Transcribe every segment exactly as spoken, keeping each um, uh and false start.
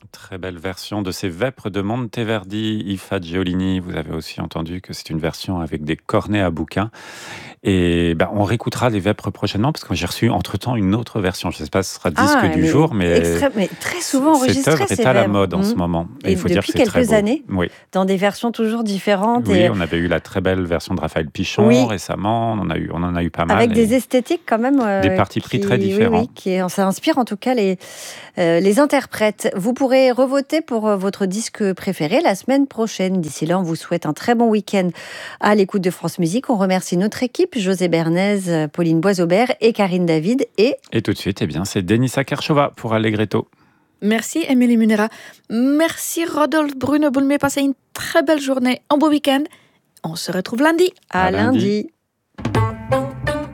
Très belle version de ces Vêpres de Monteverdi, Yves Fagiolini. Vous avez aussi entendu que c'est une version avec des cornets à bouquin. Et ben, on réécoutera les Vêpres prochainement parce que j'ai reçu entre-temps une autre version. Je ne sais pas si ce sera disque Ah, du mais jour, mais, extrême, mais très souvent cette enregistré, œuvre ces est à la Vêpres. mode en Mmh. ce moment. Et, Et il faut dire que depuis c'est très quelques beau. années, Oui. dans des versions toujours différentes. Oui, et on avait eu la très belle version de Raphaël Pichon Oui. récemment. On en a eu, on en a eu pas mal. avec et des esthétiques quand même. euh, des partis pris qui- très oui, différents. oui, qui, ça inspire en tout cas les, euh, les interprètes. Vous pourrez revoter pour euh, votre disque préféré la semaine prochaine. D'ici là, on vous souhaite un très bon week-end à l'écoute de France Musique. On remercie notre équipe, José Bernays, Pauline Boisaubert et Karine David. Et, Et tout de suite, eh bien, c'est Denisa Kershova pour Allegretto. Merci Émilie Munera. Merci Rodolphe Bruno Boulmé. Passez une très belle journée, un beau week-end. On se retrouve lundi. à, À lundi. lundi.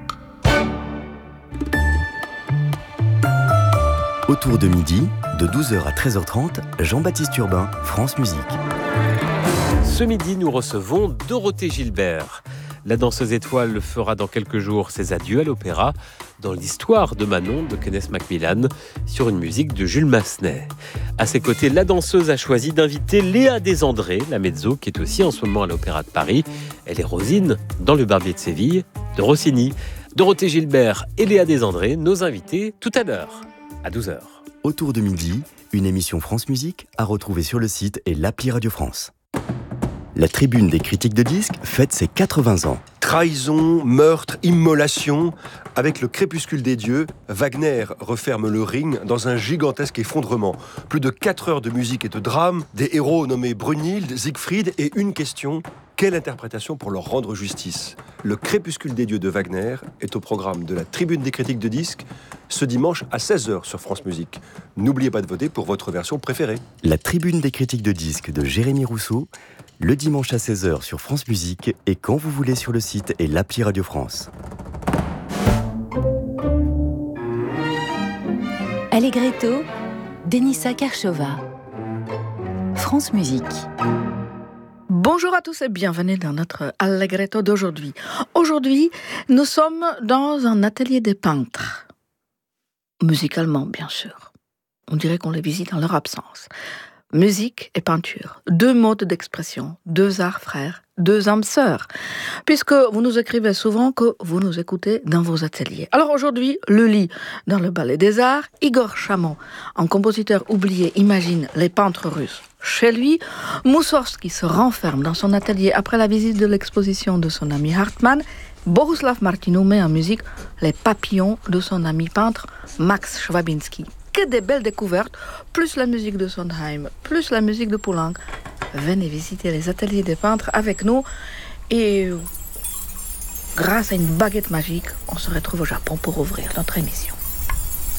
Autour de midi, de douze heures à treize heures trente, Jean-Baptiste Urbain, France Musique. Ce midi, nous recevons Dorothée Gilbert. La danseuse étoile fera dans quelques jours ses adieux à l'opéra dans l'histoire de Manon de Kenneth Macmillan sur une musique de Jules Massenet. À ses côtés, la danseuse a choisi d'inviter Léa Desandré, la mezzo, qui est aussi en ce moment à l'Opéra de Paris. Elle est Rosine dans Le Barbier de Séville de Rossini. Dorothée Gilbert et Léa Desandré, nos invités tout à l'heure, à douze heures. Autour de midi, une émission France Musique à retrouver sur le site et l'appli Radio France. La tribune des critiques de disques fête ses quatre-vingts ans. Trahison, meurtre, immolation. Avec le crépuscule des dieux, Wagner referme le ring dans un gigantesque effondrement. Plus de quatre heures de musique et de drame, des héros nommés Brunhilde, Siegfried et une question: quelle interprétation pour leur rendre justice? Le crépuscule des dieux de Wagner est au programme de la tribune des critiques de disques ce dimanche à seize heures sur France Musique. N'oubliez pas de voter pour votre version préférée. La tribune des critiques de disques de Jérémy Rousseau, le dimanche à seize heures sur France Musique et quand vous voulez sur le site et l'appli Radio France. Allegretto, Denisa Kershova. France Musique. Bonjour à tous et bienvenue dans notre Allegretto d'aujourd'hui. Aujourd'hui, nous sommes dans un atelier des peintres. Musicalement, bien sûr. On dirait qu'on les visite en leur absence. Musique et peinture, deux modes d'expression, deux arts frères, deux âmes sœurs, puisque vous nous écrivez souvent que vous nous écoutez dans vos ateliers. Alors aujourd'hui, le lit dans le Ballet des Arts, Igor Chamon, un compositeur oublié, imagine les peintres russes. Chez lui, Moussorgsky se renferme dans son atelier après la visite de l'exposition de son ami Hartmann. Bohuslav Martinů met en musique les papillons de son ami peintre Max Schwabinski. Que des belles découvertes, plus la musique de Sondheim, plus la musique de Poulenc. Venez visiter les ateliers des peintres avec nous et grâce à une baguette magique, on se retrouve au Japon pour ouvrir notre émission.